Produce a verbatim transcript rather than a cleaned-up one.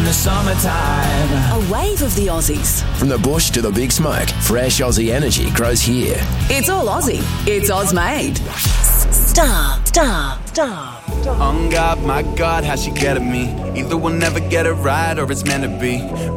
the summertime. A wave of the Aussies. From the bush to the big smoke, fresh Aussie energy grows here. It's all Aussie. It's Ozmade. Star, star, star. On God, my God, how she get at me. Either we'll never get it right or it's meant to be.